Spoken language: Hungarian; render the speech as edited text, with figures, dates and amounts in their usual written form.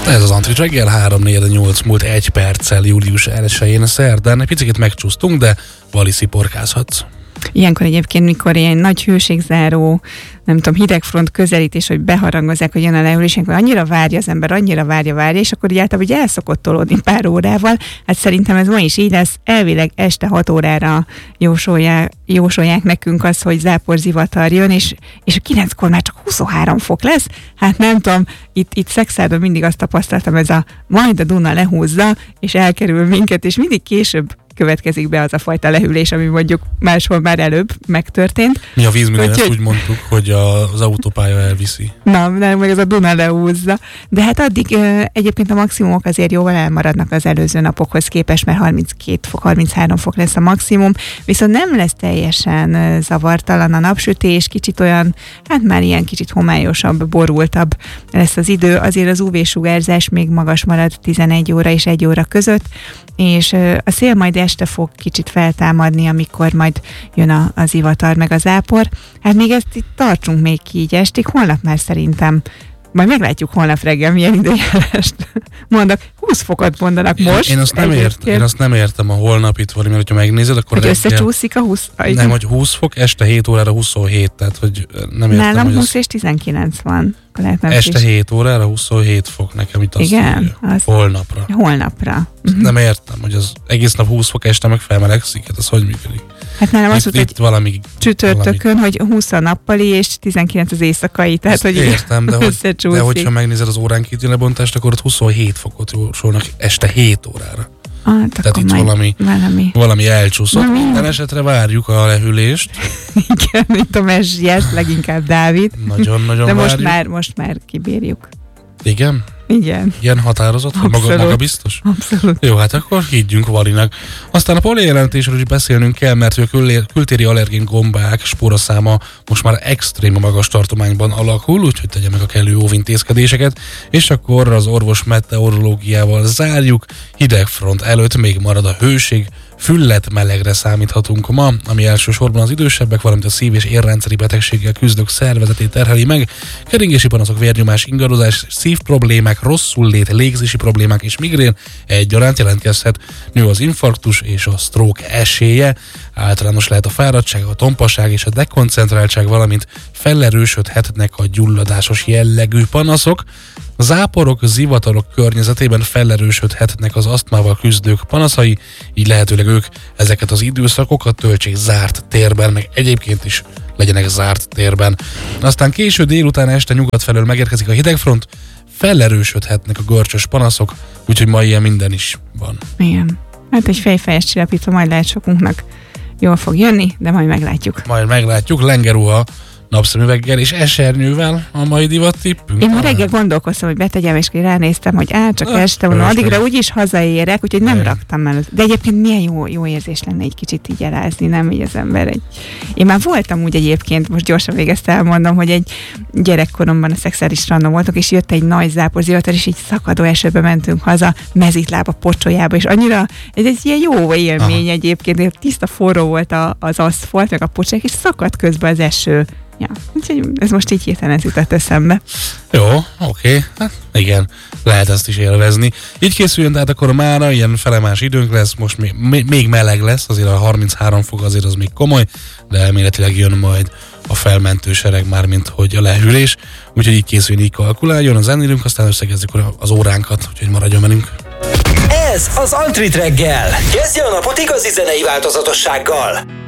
Ez az Antrit reggel, 3-4-8 múlt 1 perccel július 1-én szerdán. Egy picit megcsúsztunk, de Vali, sziporkázhatsz. Ilyenkor egyébként, mikor ilyen nagy hőségzáró, nem tudom, hidegfront közelítés, hogy beharangozzák, hogy jön a lehűlés, akkor annyira várja az ember, annyira várja, és akkor így általában el szokott tolódni pár órával. Hát szerintem ez ma is így lesz. Elvileg este 6 órára jósolják nekünk az, hogy záporzivatar jön, és a 9-kor már csak 23 fok lesz. Hát nem tudom, itt Szexárdon mindig azt tapasztaltam, ez a majd a Duna lehúzza, és elkerül minket, és mindig később következik be az a fajta lehűlés, ami mondjuk máshol már előbb megtörtént. Mi a vízműnél ezt úgy mondtuk, hogy az autópálya elviszi. Na, meg ez a Duna lehúzza. De hát addig egyébként a maximumok azért jóval elmaradnak az előző napokhoz képest, mert 32 fok, 33 fok lesz a maximum, viszont nem lesz teljesen zavartalan a napsütés, kicsit olyan, hát már ilyen kicsit homályosabb, borultabb lesz az idő, azért az UV-sugárzás még magas marad 11 óra és 1 óra között, és a szél majd este fog kicsit feltámadni, amikor majd jön az zivatar meg a zápor. Hát még ezt itt tartsunk még ki így estig, holnap már szerintem, majd meglátjuk holnap reggel milyen időjárást mondok. 20 fokot mondanak most. Én azt nem értem a holnapit, mert hogyha megnézed, akkor hogy összecsúszik a 20? Nem, hogy 20 fok, este 7 órára 27, tehát hogy nem értem. Nálam 20 és 19 van. Este 7 órára 27 fok nekem itt azt holnapra. Holnapra. Nem értem, hogy az egész nap 20 fok, este meg felmelegszik, hát ez hogy működik? Hát nálam azt mondta, hogy csütörtökön, hogy 20 a nappali és 19 az éjszakai, tehát ezt hogy értem, de hogyha megnézed az óránkénti lebontást, akkor ott 27 fokot jósolnak este 7 órára. Tehát itt valami elcsúszott. Minden esetre várjuk a lehűlést. Igen, mint a mezsiás, leginkább Dávid. Nagyon de várjuk. most már kibírjuk. Igen? Igen. Ilyen határozott, hogy maga biztos? Abszolút. Jó, hát akkor higgyünk Valinak. Aztán a polijelentésről is beszélnünk kell, mert a kültéri allergén gombák spóraszáma most már extrém magas tartományban alakul, úgyhogy tegye meg a kellő óvintézkedéseket, és akkor az orvos meteorológiával zárjuk. Hidegfront előtt még marad a hőség, füllet melegre számíthatunk ma, ami elsősorban az idősebbek, valamint a szív- és érrendszeri betegséggel küzdők szervezetét terheli meg. Keringési panaszok, vérnyomás, ingadozás, szívproblémák, rosszullét, légzési problémák és migrén egyaránt jelentkezhet. Nő az infarktus és a stroke esélye. Általános lehet a fáradtság, a tompaság és a dekoncentráltság, valamint felerősödhetnek a gyulladásos jellegű panaszok. Záporok, zivatarok környezetében felerősödhetnek az asztmával küzdők panaszai, így lehetőleg ők ezeket az időszakokat töltsék zárt térben, meg egyébként is legyenek zárt térben. Aztán késő délután este nyugat felől megérkezik a hidegfront, felerősödhetnek a görcsös panaszok, úgyhogy ma ilyen minden is van. Igen. Hát egy fejfejes csillapító majd lehet sokunknak jól fog jönni, de majd meglátjuk. Lengeruha napszemüveggel és esernyővel a mai divat tippünk. Én ma reggel gondolkoztam, hogy betegyem, és ránéztem, hogy csak este van, addigra úgyis hazaérek, úgyhogy nem raktam el. De egyébként milyen jó érzés lenne egy kicsit így elázni, nem így az ember. Én már voltam úgy egyébként, most gyorsan még ezt elmondom, hogy egy gyerekkoromban a Szexádi strandon voltunk, és jött egy nagy záporzivatar, és így szakadó esőbe mentünk haza, mezitlába, pocsolyába, és annyira, ez egy ilyen jó élmény egyébként, tiszta forró volt az aszfalt, meg a pocsolyák, és szakadt közben az eső. Ja, úgyhogy ez most így hirtelen jutott eszembe. Jó, oké. Hát igen, lehet ezt is élvezni. Így készüljön, tehát akkor mára ilyen felemás időnk lesz, most még meleg lesz, azért a 33 fok azért az még komoly, de elméletileg jön majd a felmentő sereg, mármint hogy a lehűlés, úgyhogy így készüljön, így kalkuláljon, a zenélünk, aztán összegezzük az óránkat, úgyhogy maradjon velünk. Ez az Antrit reggel. Kezdje a napot igazi zenei változatossággal.